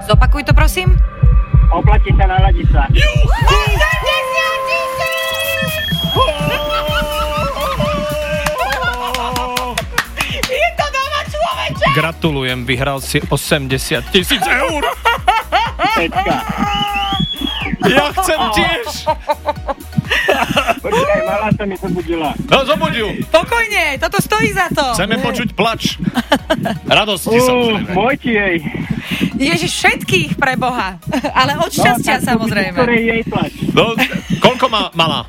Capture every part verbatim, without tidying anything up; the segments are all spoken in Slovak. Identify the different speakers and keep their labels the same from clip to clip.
Speaker 1: Zopakuj to, prosím.
Speaker 2: Oplatí sa naladiť sa.
Speaker 1: Je to doma, človeče!
Speaker 3: Gratulujem, vyhral si osemdesiat tisíc eur.
Speaker 2: Pecka.
Speaker 3: Ja chcem tiež.
Speaker 2: Počkaj, malá sa mi zobudila.
Speaker 3: No, zobudil.
Speaker 1: Pokojne, toto stojí za to.
Speaker 3: Chceme počuť plač. Radosti,
Speaker 2: Uuu,
Speaker 3: samozrejme.
Speaker 2: môjti jej.
Speaker 1: Ježiš, všetkých pre Boha. Ale od šťastia,
Speaker 2: no,
Speaker 1: samozrejme.
Speaker 2: Ktorej jej plač.
Speaker 3: No, koľko má malá?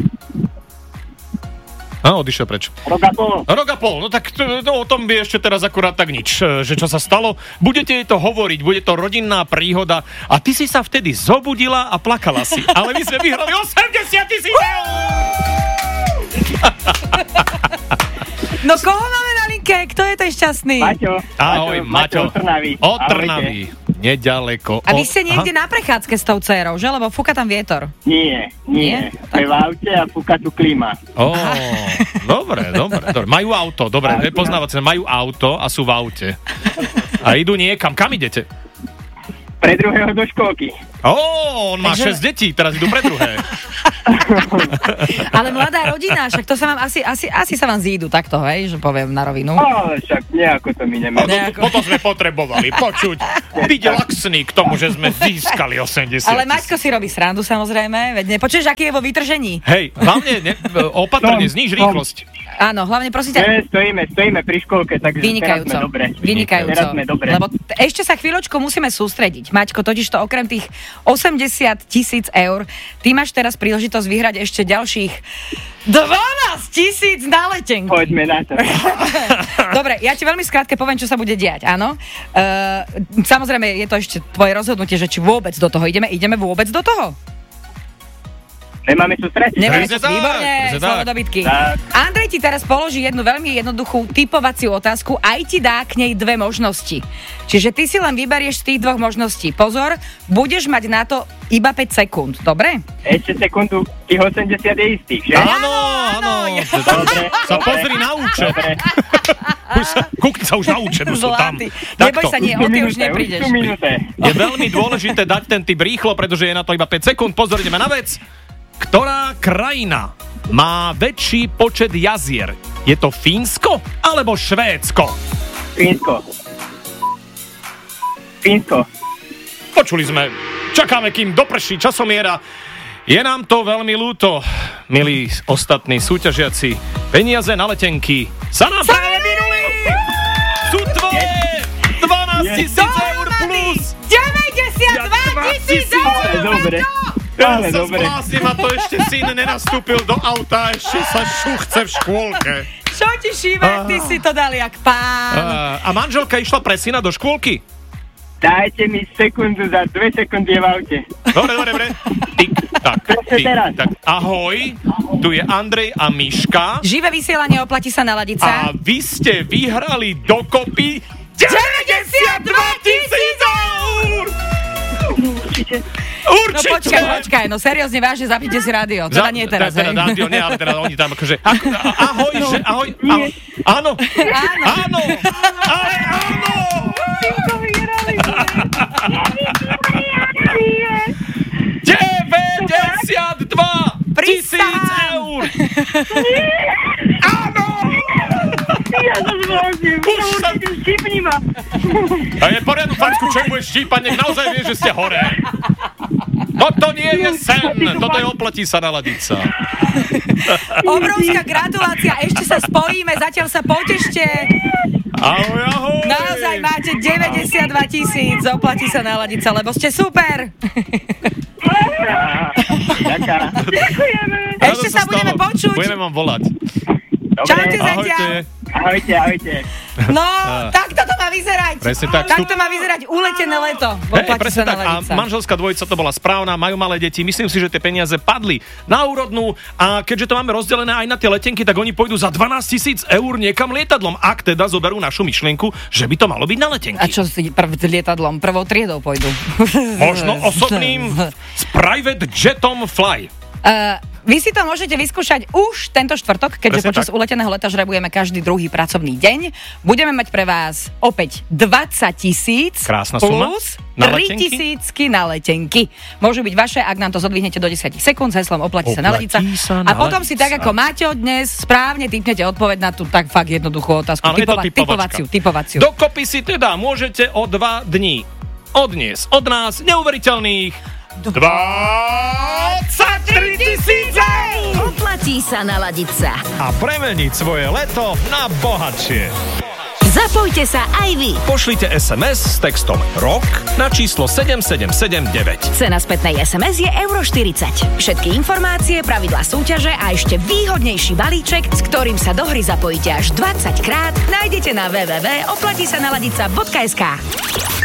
Speaker 3: Á, odišiel preč.
Speaker 2: Rok a pol.
Speaker 3: Rok a pol, no tak to, to, o tom by ešte teraz akurát tak nič, že čo sa stalo. Budete jej to hovoriť, bude to rodinná príhoda a ty si sa vtedy zobudila a plakala si. Ale my sme vyhrali osemdesiat tisíc eur!
Speaker 1: No koho máme na linke? Kto je ten šťastný?
Speaker 2: Maťo.
Speaker 3: Ahoj, Maťo.
Speaker 2: Od Trnavy.
Speaker 3: Od Trnavy. Nedaleko.
Speaker 1: A vy
Speaker 3: od-
Speaker 1: ste niekde
Speaker 3: Aha.
Speaker 1: na prechádzke s tou dcérou, že? Lebo fúka tam vietor.
Speaker 2: Nie, nie.
Speaker 1: Nie?
Speaker 2: Sme v aute a fúka tu klíma.
Speaker 3: Ó, dobre, dobre, dobre. Majú auto, dobre,
Speaker 2: Tak,
Speaker 3: poznávate, majú auto a sú v aute. A idú niekam. Kam idete?
Speaker 2: Pre druhého do školky.
Speaker 3: Ó, on má
Speaker 1: Takže-
Speaker 3: šesť detí, teraz idú pre druhé.
Speaker 1: Ale mladá rodina, však to sa vám asi, asi, asi sa vám zídu takto, hej, že poviem na rovinu.
Speaker 2: No, však nejako to mi
Speaker 3: No,
Speaker 2: nemá.
Speaker 3: to,
Speaker 1: Nejako.
Speaker 3: potom sme potrebovali počuť, byť laxný k tomu, že sme získali osemdesiat
Speaker 1: Ale Maťko si robí srandu, samozrejme, veď nepočuješ, aký je vo vytržení.
Speaker 3: Hej, hlavne ne, opatrne,
Speaker 2: Som,
Speaker 3: zníž
Speaker 2: som.
Speaker 3: rýchlosť.
Speaker 1: Áno, hlavne prosím ťa,
Speaker 2: Nie, stojíme, stojíme pri školke, takže
Speaker 1: vynikajúco.
Speaker 2: teraz sme dobre.
Speaker 1: Vynikajúco.
Speaker 2: Teraz sme dobre.
Speaker 1: Lebo t- ešte sa chvíľočku musíme sústrediť. Maťko, totiž to okrem tých osemdesiat tisíc eur, ty máš teraz príležitosť vyhrať ešte ďalších dvanásť tisíc na letenku.
Speaker 2: Poďme na to.
Speaker 1: Dobre, ja ti veľmi skrátke poviem, čo sa bude diať, áno. Uh, samozrejme, je to ešte tvoje rozhodnutie, že či vôbec do toho ideme. Ideme vôbec do toho?
Speaker 2: Nemáme čo stratiť.
Speaker 1: Nemáme
Speaker 3: Presne
Speaker 1: to
Speaker 3: tak,
Speaker 1: výborne,
Speaker 3: presne
Speaker 1: slovo
Speaker 3: tak.
Speaker 1: do bitky.
Speaker 2: Tak.
Speaker 1: Andrej ti teraz položí jednu veľmi jednoduchú typovaciu otázku, aj ti dá k nej dve možnosti. Čiže ty si len vyberieš z tých dvoch možností. Pozor, budeš mať na to iba päť sekúnd, dobre?
Speaker 2: Ešte sekundu, tých osemdesiat je istých, že?
Speaker 3: Áno, áno.
Speaker 2: Dobre,
Speaker 3: Sa
Speaker 2: dobre.
Speaker 3: pozri na účet.
Speaker 2: Dobre.
Speaker 3: Už sa, kúkni sa už na účet, už sú tam.
Speaker 1: Zlatý. Neboj sa, nie, o ty už
Speaker 2: Minúte,
Speaker 1: neprídeš.
Speaker 2: Už sú minúte.
Speaker 3: Je veľmi dôležité dať ten typ rýchlo, pretože je na to iba päť sekúnd. Pozor, ideme na vec. Ktorá krajina má väčší počet jazier? Je to Fínsko alebo Švédsko?
Speaker 2: Fínsko. Fínsko.
Speaker 3: Počuli sme. Čakáme, kým doprší časomiera. Je nám to veľmi ľúto, milí ostatní súťažiaci. Peniaze na letenky sa nám práve minuli! Sú tvoje dvanásť tisíc eur plus!
Speaker 1: deväťdesiatdva tisíc eur!
Speaker 2: Dobre.
Speaker 3: Ja
Speaker 2: Ale
Speaker 3: sa
Speaker 2: dobre.
Speaker 3: zblásim a to ešte syn nenastúpil do auta, ešte sa šuchce v škôlke.
Speaker 1: Čo ti šíbe, ty si to dal jak pán.
Speaker 3: A, a manželka išla pre syna do škôlky?
Speaker 2: Dajte mi sekundu, za dve sekundy je v aute.
Speaker 3: Dobre, dobre, dobre. Tik, tak,
Speaker 2: Presne
Speaker 3: tik,
Speaker 2: teraz.
Speaker 3: tak. Ahoj, tu je Andrej a Miška.
Speaker 1: Živé vysielanie, oplatí sa naladiť sa.
Speaker 3: A vy ste vyhrali dokopy deväťdesiatdva tisíc eur!
Speaker 2: Určite.
Speaker 1: No
Speaker 3: Určite!
Speaker 1: počkaj, počkaj, no seriózne, vážne, zapnite si rádio. Teda nie teraz,
Speaker 3: teda,
Speaker 1: hej.
Speaker 3: teda, rádio, nie, ale teda oni tam akože... Ako, a- ahoj, že, ahoj, ahoj.
Speaker 2: Nie.
Speaker 3: Áno,
Speaker 1: Áno.
Speaker 3: áno, ale áno! deväťdesiatdva tisíc
Speaker 1: Prisahám.
Speaker 3: eur!
Speaker 2: Ja sa zvlášim.
Speaker 3: Už sa-
Speaker 2: Štípni ma.
Speaker 3: A je poriadnu fansku, čo budeš štípať, nech naozaj vie, že ste hore. Toto nie je sen, toto je oplatí sa naladiť sa.
Speaker 1: Obrovská gratulácia, ešte sa spojíme, zatiaľ sa potešte.
Speaker 3: Ahoj, ahoj.
Speaker 1: Naozaj máte deväťdesiatdva tisíc, oplatí sa naladiť sa, lebo ste super.
Speaker 2: Ďakujem. Ďakujeme.
Speaker 1: Ešte
Speaker 3: Rado
Speaker 1: sa budeme
Speaker 3: stalo.
Speaker 1: počuť.
Speaker 3: Budeme vám volať.
Speaker 1: Čaute
Speaker 2: Dobre.
Speaker 1: zatiaľ.
Speaker 2: Ahojte, ahojte.
Speaker 1: No, takto to má vyzerať.
Speaker 3: Presne tak.
Speaker 1: Takto má vyzerať uletené leto.
Speaker 3: Hej,
Speaker 1: Oplatí
Speaker 3: presne
Speaker 1: sa
Speaker 3: tak. A
Speaker 1: naladiť sa.
Speaker 3: manželská dvojica to bola správna, majú malé deti. Myslím si, že tie peniaze padli na úrodnú a keďže to máme rozdelené aj na tie letenky, tak oni pôjdu za dvanásť tisíc eur niekam lietadlom, ak teda zoberú našu myšlienku, že by to malo byť na letenky.
Speaker 1: A čo si prv lietadlom? Prvou triedou pôjdu.
Speaker 3: Možno osobným s private jetom fly.
Speaker 1: Uh, vy si to môžete vyskúšať už tento štvrtok, keďže
Speaker 3: Presne
Speaker 1: počas
Speaker 3: tak.
Speaker 1: uleteného leta žrebujeme každý druhý pracovný deň. Budeme mať pre vás opäť dvadsať tisíc
Speaker 3: Krásna suma.
Speaker 1: plus
Speaker 3: Na
Speaker 1: tri
Speaker 3: letenky?
Speaker 1: tisícky na letenky. Môžu byť vaše, ak nám to zodvihnete do desať sekúnd s heslom oplatí sa
Speaker 3: Oplatí
Speaker 1: naladiť
Speaker 3: sa
Speaker 1: sa. A potom si tak
Speaker 3: naladiť
Speaker 1: ako
Speaker 3: sa.
Speaker 1: Máťo dnes správne typnete odpoveď na tú tak fakt jednoduchú otázku.
Speaker 3: Áno, je to
Speaker 1: Typova-
Speaker 3: typovačka.
Speaker 1: typovaciu, typovaciu.
Speaker 3: Dokopy si teda môžete o dva dní odniesť od nás neuveriteľných dvadsaťtri tisíce!
Speaker 4: Oplatí sa naladiť sa.
Speaker 5: A premeniť svoje leto na bohatšie.
Speaker 4: Zapojte sa aj vy.
Speaker 5: Pošlite es em es s textom ROK na číslo sedem sedem sedem deväť.
Speaker 4: Cena spätnej es em es je euro štyridsať. Všetky informácie, pravidlá súťaže a ešte výhodnejší balíček, s ktorým sa do hry zapojíte až dvadsať krát, nájdete na w w w bodka oplatí sa naladiť sa bodka es ká.